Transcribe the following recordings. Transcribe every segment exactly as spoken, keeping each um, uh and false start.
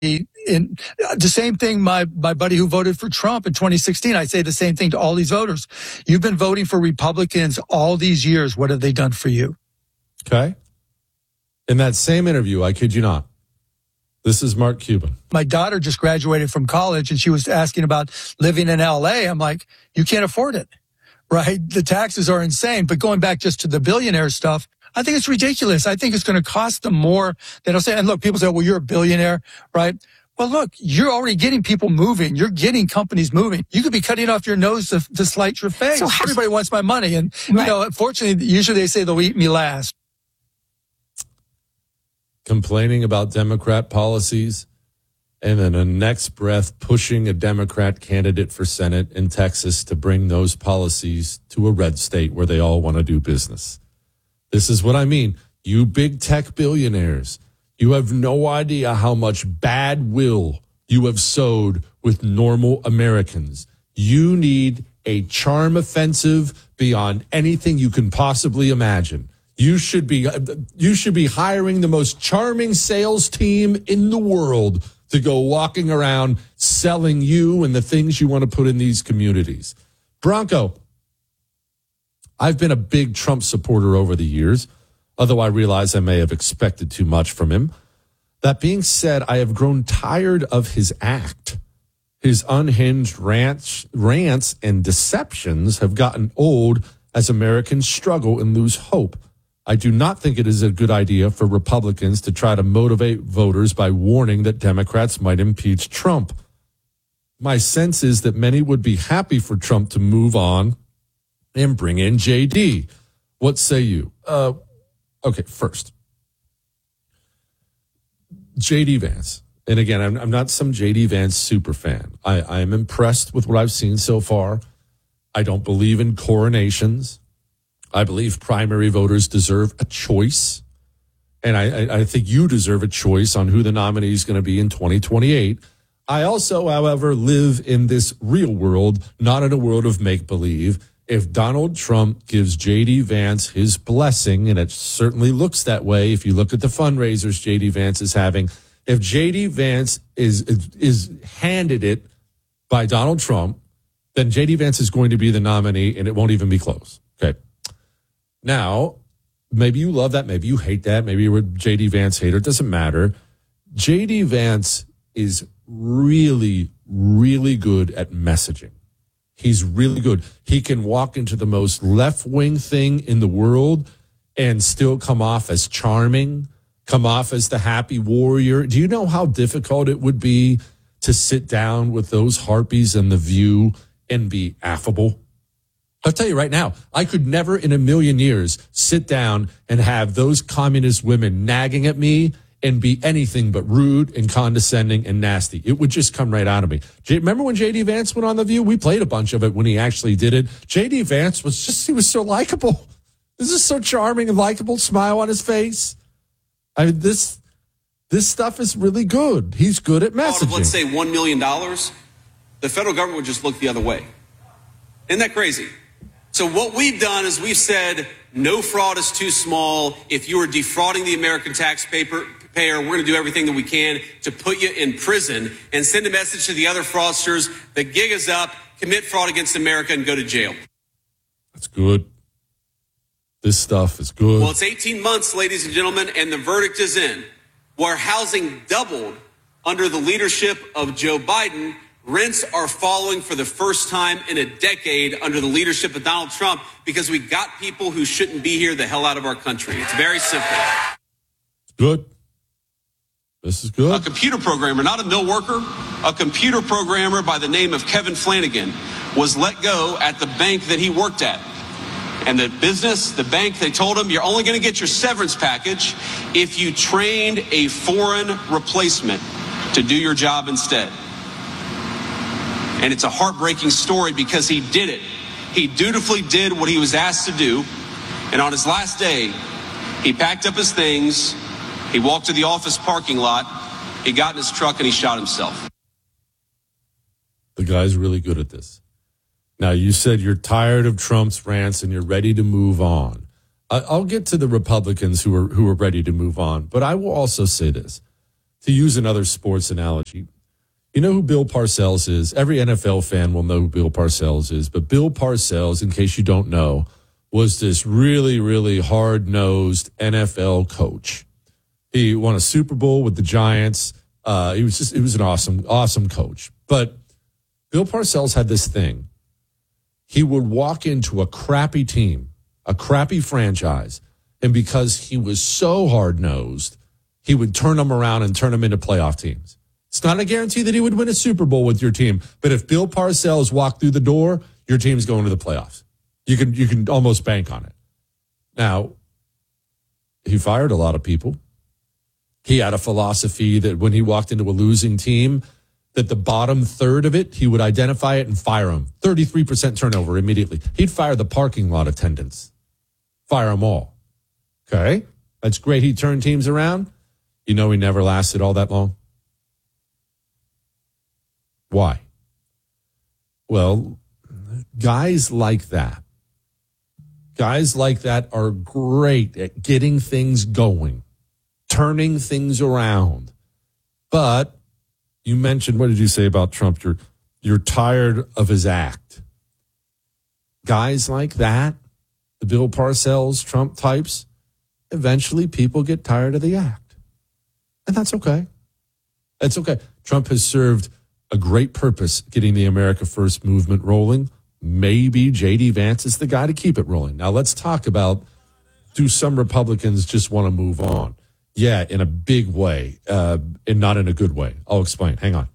in the same thing, my, my buddy who voted for Trump in twenty sixteen, I say the same thing to all these voters. You've been voting for Republicans all these years. What have they done for you? Okay. In that same interview, I kid you not, this is Mark Cuban. My daughter just graduated from college and she was asking about living in L A. I'm like, you can't afford it, right? The taxes are insane. But going back just to the billionaire stuff, I think it's ridiculous. I think it's going to cost them more than I'll say. And look, people say, well, you're a billionaire, right? Well, look, you're already getting people moving. You're getting companies moving. You could be cutting off your nose to, to slight your face. So everybody wants my money. And, right. you know, unfortunately, usually they say they'll eat me last. Complaining about Democrat policies and then in the next breath pushing a Democrat candidate for Senate in Texas to bring those policies to a red state where they all want to do business. This is what I mean. You big tech billionaires, you have no idea how much bad will you have sowed with normal Americans. You need a charm offensive beyond anything you can possibly imagine. You should be you should be hiring the most charming sales team in the world to go walking around selling you and the things you want to put in these communities. Bronco, I've been a big Trump supporter over the years, although I realize I may have expected too much from him. That being said, I have grown tired of his act. His unhinged rants, rants and deceptions have gotten old as Americans struggle and lose hope. I do not think it is a good idea for Republicans to try to motivate voters by warning that Democrats might impeach Trump. My sense is that many would be happy for Trump to move on and bring in J D. What say you? Uh, okay, first, J D Vance. And again, I'm, I'm not some J D Vance super fan. I, I am impressed with what I've seen so far. I don't believe in coronations. I believe primary voters deserve a choice. And I, I, I think you deserve a choice on who the nominee is going to be in twenty twenty-eight. I also, however, live in this real world, not in a world of make-believe. If Donald Trump gives J D Vance his blessing, and it certainly looks that way if you look at the fundraisers J D Vance is having, if J D Vance is, is, is handed it by Donald Trump, then J D Vance is going to be the nominee, and it won't even be close. Okay. Now, maybe you love that, maybe you hate that, maybe you're a J D Vance hater, it doesn't matter. J D Vance is really, really good at messaging. He's really good. He can walk into the most left-wing thing in the world and still come off as charming, come off as the happy warrior. Do you know how difficult it would be to sit down with those harpies in The View and be affable? I'll tell you right now, I could never in a million years sit down and have those communist women nagging at me and be anything but rude and condescending and nasty. It would just come right out of me. J- Remember when J D Vance went on The View? We played a bunch of it when he actually did it. J D Vance was just, he was so likable. This is so charming and likable, smile on his face. I mean, this, this stuff is really good. He's good at messaging. Of, let's say one million dollars, the federal government would just look the other way. Isn't that crazy? So what we've done is we've said no fraud is too small. If you are defrauding the American taxpayer, we're going to do everything that we can to put you in prison and send a message to the other fraudsters that gig us up, commit fraud against America, and go to jail. That's good. This stuff is good. Well, it's eighteen months, ladies and gentlemen, and the verdict is in. Where housing doubled under the leadership of Joe Biden, rents are falling for the first time in a decade under the leadership of Donald Trump because we got people who shouldn't be here the hell out of our country. It's very simple. Good. This is good. A computer programmer, not a mill worker, a computer programmer by the name of Kevin Flanagan was let go at the bank that he worked at. And the business, the bank, they told him, you're only going to get your severance package if you trained a foreign replacement to do your job instead. And it's a heartbreaking story because he did it. He dutifully did what he was asked to do. And on his last day, he packed up his things. He walked to the office parking lot. He got in his truck and he shot himself. The guy's really good at this. Now, you said you're tired of Trump's rants and you're ready to move on. I'll get to the Republicans who are who are ready to move on, but I will also say this. to use another sports analogy, you know who Bill Parcells is? Every N F L fan will know who Bill Parcells is. But Bill Parcells, in case you don't know, was this really, really hard-nosed N F L coach. He won a Super Bowl with the Giants. Uh, he was just, he was an awesome, awesome coach. But Bill Parcells had this thing. He would walk into a crappy team, a crappy franchise, and because he was so hard-nosed, he would turn them around and turn them into playoff teams. It's not a guarantee that he would win a Super Bowl with your team, but if Bill Parcells walked through the door, your team's going to the playoffs. You can you can almost bank on it. Now, he fired a lot of people. He had a philosophy that when he walked into a losing team, that the bottom third of it, he would identify it and fire them. thirty-three percent turnover immediately. He'd fire the parking lot attendants. Fire them all. Okay? That's great. He turned teams around. You know he never lasted all that long. Why? Well, guys like that, guys like that are great at getting things going, turning things around. But you mentioned, what did you say about Trump? You're, you're tired of his act. Guys like that, the Bill Parcells, Trump types, eventually people get tired of the act. And that's okay. That's okay. Trump has served a great purpose getting the America First movement rolling. Maybe J D Vance is the guy to keep it rolling. Now let's talk about, do some Republicans just want to move on? Yeah, in a big way, uh, and not in a good way. I'll explain. Hang on.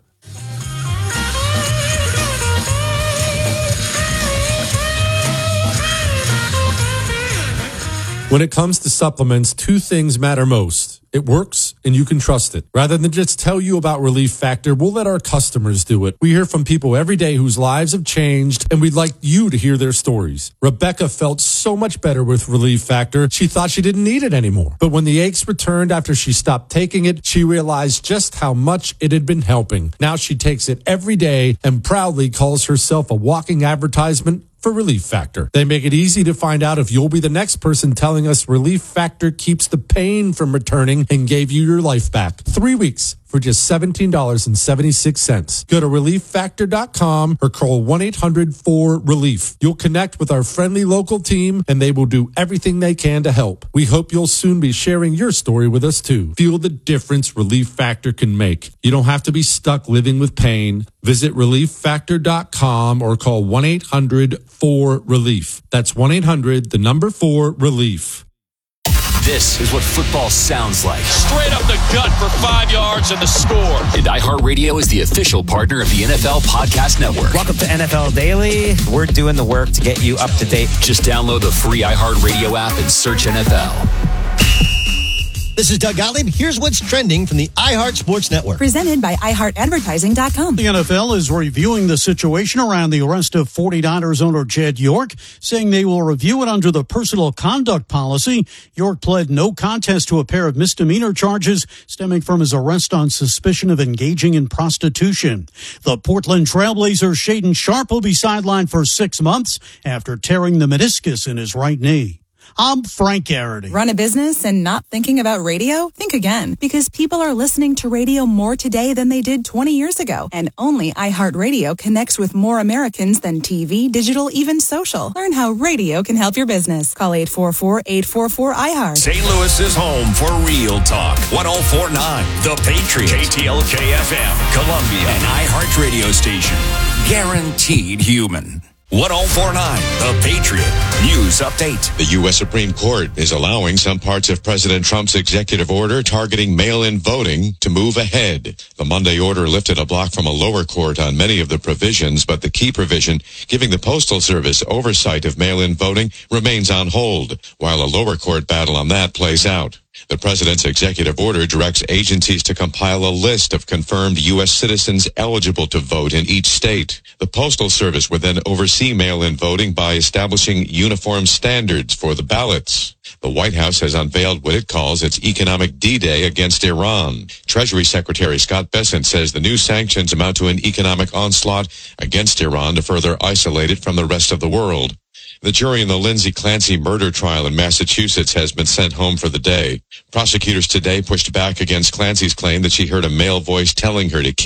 When it comes to supplements, two things matter most. It works, and you can trust it. Rather than just tell you about Relief Factor, we'll let our customers do it. We hear from people every day whose lives have changed, and we'd like you to hear their stories. Rebecca felt so much better with Relief Factor, she thought she didn't need it anymore. But when the aches returned after she stopped taking it, she realized just how much it had been helping. Now she takes it every day and proudly calls herself a walking advertisement for Relief Factor. They make it easy to find out if you'll be the next person telling us Relief Factor keeps the pain from returning and gave you your life back. Three weeks for just seventeen dollars and seventy-six cents. Go to relief factor dot com or call one eight hundred four relief. You'll connect with our friendly local team and they will do everything they can to help. We hope you'll soon be sharing your story with us too. Feel the difference Relief Factor can make. You don't have to be stuck living with pain. Visit relief factor dot com or call one eight hundred four relief. That's one eight hundred, the number four, relief. This is what football sounds like. Straight up the gut for five yards and the score. And iHeartRadio is the official partner of the N F L Podcast Network. Welcome to N F L Daily. We're doing the work to get you up to date. Just download the free iHeartRadio app and search N F L. This is Doug Gottlieb. Here's what's trending from the iHeart Sports Network. Presented by i heart advertising dot com. The N F L is reviewing the situation around the arrest of forty-niners owner Jed York, saying they will review it under the personal conduct policy. York pled no contest to a pair of misdemeanor charges stemming from his arrest on suspicion of engaging in prostitution. The Portland Trailblazers' Shaedon Sharpe will be sidelined for six months after tearing the meniscus in his right knee. I'm Frank Garrity. Run a business and not thinking about radio? Think again, because people are listening to radio more today than they did twenty years ago. And only iHeartRadio connects with more Americans than T V, digital, even social. Learn how radio can help your business. Call eight four four, eight four four, I heart. Saint Louis is home for Real Talk. one oh four point nine, The Patriot. K T L K F M, Columbia. An iHeart radio station. Guaranteed human. one oh four point nine, The Patriot. News update. The U S Supreme Court is allowing some parts of President Trump's executive order targeting mail-in voting to move ahead. The Monday order lifted a block from a lower court on many of the provisions, but the key provision giving the Postal Service oversight of mail-in voting remains on hold, while a lower court battle on that plays out. The president's executive order directs agencies to compile a list of confirmed U S citizens eligible to vote in each state. The Postal Service would then oversee mail-in voting by establishing uniform standards for the ballots. The White House has unveiled what it calls its economic D-Day against Iran. Treasury Secretary Scott Bessent says the new sanctions amount to an economic onslaught against Iran to further isolate it from the rest of the world. The jury in the Lindsay Clancy murder trial in Massachusetts has been sent home for the day. Prosecutors today pushed back against Clancy's claim that she heard a male voice telling her to kill